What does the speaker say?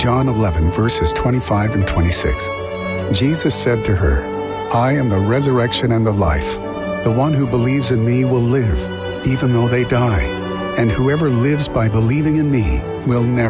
John 11, verses 25 and 26. Jesus said to her, I am the resurrection and the life. The one who believes in me will live, even though they die. And whoever lives by believing in me will never